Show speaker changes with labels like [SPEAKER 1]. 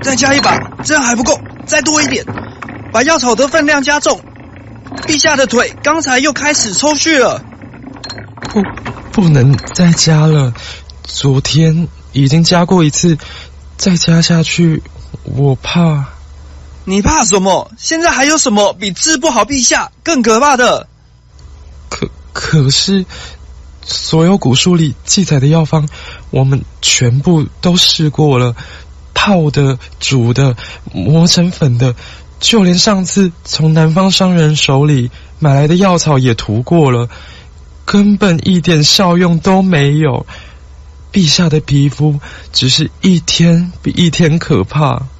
[SPEAKER 1] 再加一把，这样还不够，再多一点，把药草的分量加重。陛下的腿刚才又开始抽搐了。
[SPEAKER 2] 不能再加了，昨天已经加过一次，再加下去，我怕。
[SPEAKER 1] 你怕什么？现在还有什么比治不好陛下更可怕的？
[SPEAKER 2] 可是，所有古书里记载的药方，我们全部都试过了，泡的、煮的、磨成粉的，就连上次从南方商人手里买来的药草也涂过了，根本一点效用都没有。陛下的皮肤只是一天比一天可怕。